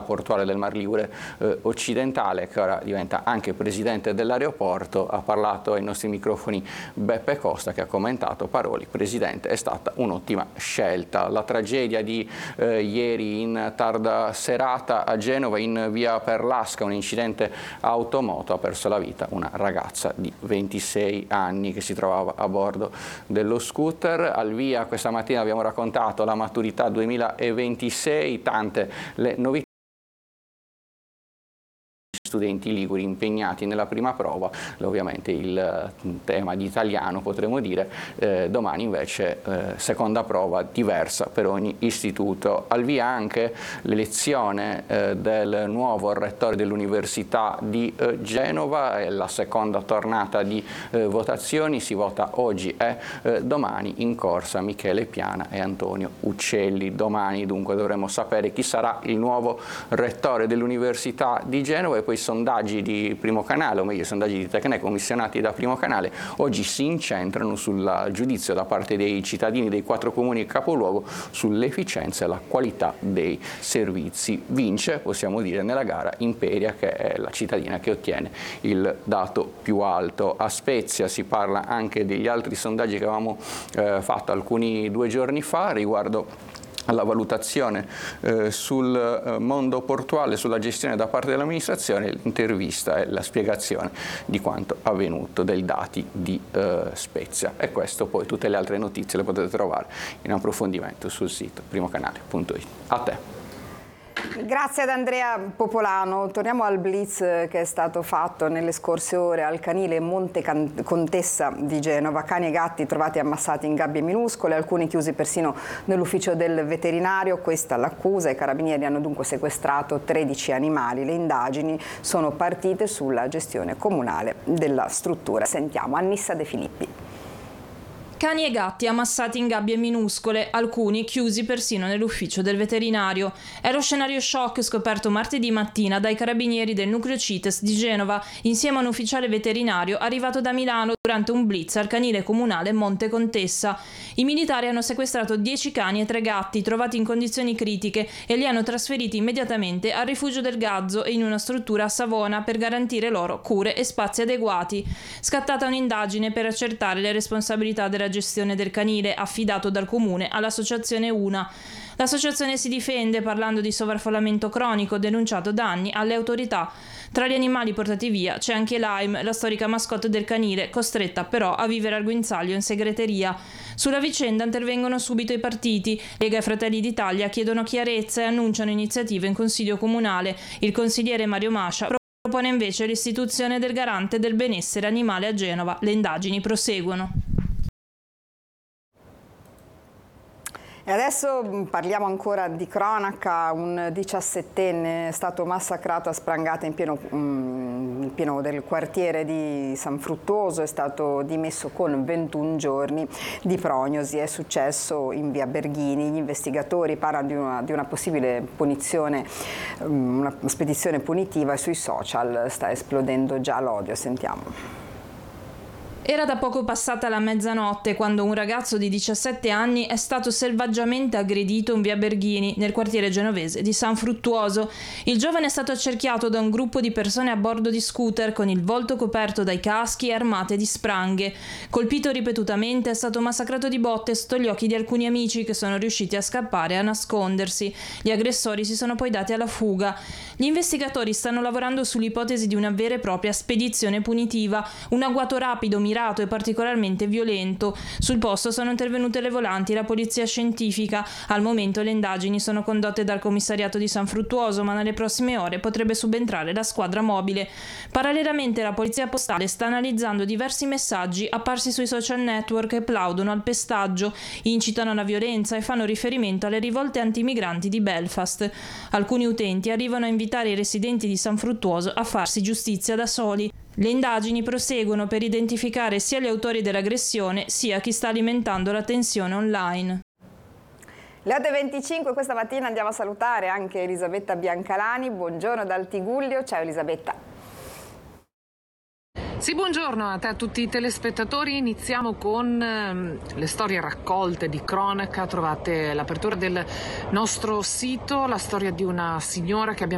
portuale del Mar Ligure occidentale, che ora diventa anche presidente dell'aeroporto. Ha parlato ai nostri microfoni Beppe Costa, che ha commentato: Paroli, presidente, è stata un'ottima scelta. La tragedia di ieri in tarda serata a Genova, in via Perlasca, un incidente automoto, ha perso la vita una ragazza di 26 anni che si trovava a bordo dello scooter. Al via questa mattina abbiamo raccontato la maturità 2026, tante le novità. Studenti liguri impegnati nella prima prova, ovviamente il tema di italiano potremmo dire, domani invece seconda prova diversa per ogni istituto. Al via anche l'elezione del nuovo rettore dell'Università di Genova, è la seconda tornata di votazioni, si vota oggi e domani, in corsa Michele Piana e Antonio Uccelli. Domani dunque dovremo sapere chi sarà il nuovo rettore dell'Università di Genova. E poi sondaggi di Primo Canale, o meglio sondaggi di Tecne commissionati da Primo Canale, oggi si incentrano sul giudizio da parte dei cittadini dei 4 comuni capoluogo sull'efficienza e la qualità dei servizi. Vince, possiamo dire, nella gara Imperia, che è la cittadina che ottiene il dato più alto. A Spezia si parla anche degli altri sondaggi che avevamo fatto alcuni 2 giorni fa riguardo alla valutazione sul mondo portuale, sulla gestione da parte dell'amministrazione, l'intervista e la spiegazione di quanto avvenuto, dei dati di Spezia. E questo, poi tutte le altre notizie le potete trovare in approfondimento sul sito primocanale.it. A te. Grazie ad Andrea Popolano. Torniamo al blitz che è stato fatto nelle scorse ore al canile Monte Contessa di Genova. Cani e gatti trovati ammassati in gabbie minuscole, alcuni chiusi persino nell'ufficio del veterinario. Questa l'accusa. I carabinieri hanno dunque sequestrato 13 animali. Le indagini sono partite sulla gestione comunale della struttura. Sentiamo Annissa De Filippi. Cani e gatti ammassati in gabbie minuscole, alcuni chiusi persino nell'ufficio del veterinario. È lo scenario shock scoperto martedì mattina dai carabinieri del nucleo CITES di Genova, insieme a un ufficiale veterinario arrivato da Milano durante un blitz al canile comunale Monte Contessa. I militari hanno sequestrato 10 cani e 3 gatti trovati in condizioni critiche e li hanno trasferiti immediatamente al rifugio del Gazzo e in una struttura a Savona per garantire loro cure e spazi adeguati. Scattata un'indagine per accertare le responsabilità della gestione del canile affidato dal comune all'associazione Una. L'associazione si difende parlando di sovraffollamento cronico denunciato da anni alle autorità. Tra gli animali portati via c'è anche Lime, la storica mascotte del canile, costretta però a vivere al guinzaglio in segreteria. Sulla vicenda intervengono subito i partiti. Lega e Fratelli d'Italia chiedono chiarezza e annunciano iniziative in Consiglio Comunale. Il consigliere Mario Mascia propone invece l'istituzione del garante del benessere animale a Genova. Le indagini proseguono. E adesso parliamo ancora di cronaca. Un 17enne è stato massacrato a sprangate in pieno del quartiere di San Fruttuoso, è stato dimesso con 21 giorni di prognosi. È successo in via Berghini. Gli investigatori parlano di una possibile punizione, una spedizione punitiva, e sui social sta esplodendo già l'odio. Sentiamo. Era da poco passata la mezzanotte quando un ragazzo di 17 anni è stato selvaggiamente aggredito in via Berghini, nel quartiere genovese di San Fruttuoso. Il giovane è stato accerchiato da un gruppo di persone a bordo di scooter con il volto coperto dai caschi e armate di spranghe. Colpito ripetutamente, è stato massacrato di botte sotto gli occhi di alcuni amici che sono riusciti a scappare e a nascondersi. Gli aggressori si sono poi dati alla fuga. Gli investigatori stanno lavorando sull'ipotesi di una vera e propria spedizione punitiva, un agguato rapido, mirato e particolarmente violento. Sul posto sono intervenute le volanti e la polizia scientifica. Al momento le indagini sono condotte dal commissariato di San Fruttuoso, ma nelle prossime ore potrebbe subentrare la squadra mobile. Parallelamente la polizia postale sta analizzando diversi messaggi apparsi sui social network che plaudono al pestaggio, incitano alla violenza e fanno riferimento alle rivolte antimigranti di Belfast. Alcuni utenti arrivano a invitare i residenti di San Fruttuoso a farsi giustizia da soli. Le indagini proseguono per identificare sia gli autori dell'aggressione sia chi sta alimentando la tensione online. Le 8:25 questa mattina andiamo a salutare anche Elisabetta Biancalani. Buongiorno dal Tigullio. Ciao Elisabetta. Sì, buongiorno a te, a tutti i telespettatori. Iniziamo con le storie raccolte di cronaca. Trovate l'apertura del nostro sito, la storia di una signora che abbiamo